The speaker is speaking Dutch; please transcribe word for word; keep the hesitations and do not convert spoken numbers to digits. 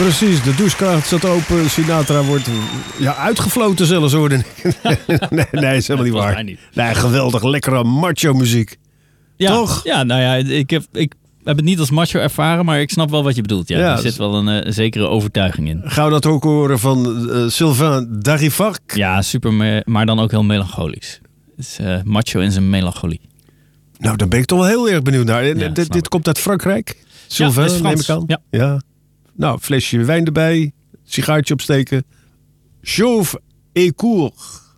Precies, de douchekracht zat open. Sinatra wordt ja, uitgefloten zelfs, hoorde ik. nee, nee, is helemaal niet waar. Niet. Nee, geweldig, lekkere macho muziek. Ja, toch? Ja, nou ja, ik heb, ik heb het niet als macho ervaren, maar ik snap wel wat je bedoelt. Ja, ja, er zit wel een, een zekere overtuiging in. Gaan we dat ook horen van uh, Sylvain Darivac? Ja, super, me- maar dan ook heel melancholisch. Het is uh, macho in zijn melancholie. Nou, daar ben ik toch wel heel erg benieuwd naar. Ja, dit dit komt uit Frankrijk? Sylvain, ja, neem ik aan. Ja. ja. Nou, flesje wijn erbij, sigaartje opsteken. Chauve et court.